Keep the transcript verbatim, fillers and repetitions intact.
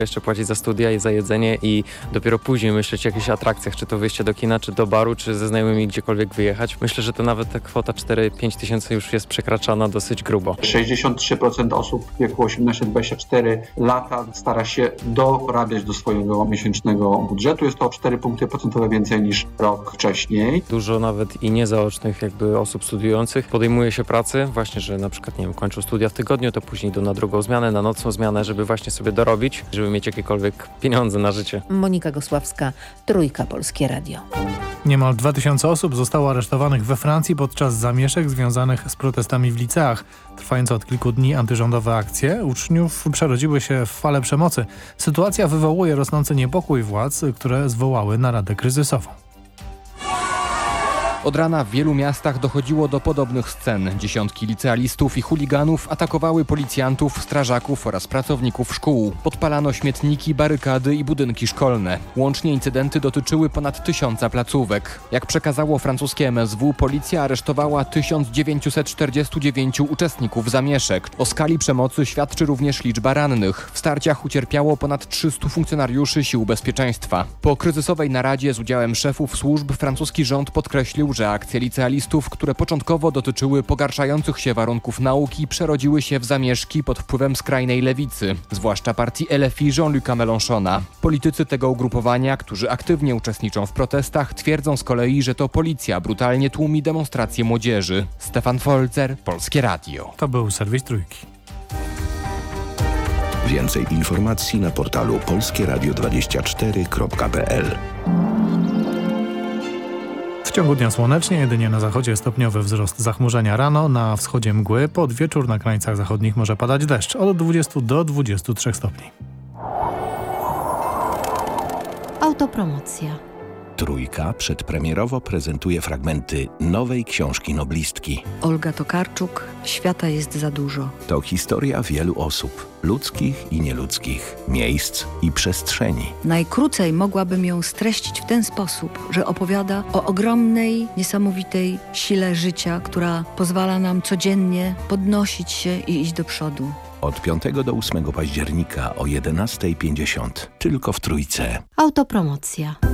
Jeszcze płacić za studia i za jedzenie i dopiero później myśleć o jakichś atrakcjach, czy to wyjście do kina, czy do baru, czy ze znajomymi gdziekolwiek wyjechać. Myślę, że to nawet ta kwota cztery pięć tysięcy już jest przekraczana dosyć grubo. sześćdziesiąt trzy procent osób w wieku osiemnaście do dwudziestu czterech lata stara się dorabiać do swojego miesięcznego budżetu. Jest to o cztery punkty procentowe więcej niż rok wcześniej. Dużo nawet i niezaocznych jakby osób studiujących podejmuje się pracy, właśnie, że na przykład, nie wiem, kończą studia w tygodniu, to później idą na drugą zmianę, na nocną zmianę, żeby właśnie sobie dorobić, żeby mieć jakiekolwiek pieniądze na życie. Monika Gosławska, Trójka, Polskie Radio. Niemal dwa tysiące osób zostało aresztowanych we Francji podczas zamieszek związanych z protestami w liceach. Trwające od kilku dni antyrządowe akcje uczniów przerodziły się w falę przemocy. Sytuacja wywołuje rosnący niepokój władz, które zwołały naradę kryzysową. Od rana w wielu miastach dochodziło do podobnych scen. Dziesiątki licealistów i chuliganów atakowały policjantów, strażaków oraz pracowników szkół. Podpalano śmietniki, barykady i budynki szkolne. Łącznie incydenty dotyczyły ponad tysiąca placówek. Jak przekazało francuskie M S W, policja aresztowała tysiąc dziewięćset czterdziestu dziewięciu uczestników zamieszek. O skali przemocy świadczy również liczba rannych. W starciach ucierpiało ponad trzystu funkcjonariuszy sił bezpieczeństwa. Po kryzysowej naradzie z udziałem szefów służb francuski rząd podkreślił, że akcje licealistów, które początkowo dotyczyły pogarszających się warunków nauki, przerodziły się w zamieszki pod wpływem skrajnej lewicy, zwłaszcza partii L F I Jean-Luca Mélenchona. Politycy tego ugrupowania, którzy aktywnie uczestniczą w protestach, twierdzą z kolei, że to policja brutalnie tłumi demonstracje młodzieży. Stefan Folzer, Polskie Radio. To był serwis Trójki. Więcej informacji na portalu polskie radio dwadzieścia cztery kropka p l. W ciągu dnia słonecznie, jedynie na zachodzie stopniowy wzrost zachmurzenia rano, na wschodzie mgły, pod wieczór na krańcach zachodnich może padać deszcz od dwudziestu do dwudziestu trzech stopni. Autopromocja. Trójka przedpremierowo prezentuje fragmenty nowej książki noblistki. Olga Tokarczuk, Świata jest za dużo. To historia wielu osób, ludzkich i nieludzkich, miejsc i przestrzeni. Najkrócej mogłabym ją streścić w ten sposób, że opowiada o ogromnej, niesamowitej sile życia, która pozwala nam codziennie podnosić się i iść do przodu. Od piątego do ósmego października o jedenasta pięćdziesiąt. Tylko w Trójce. Autopromocja.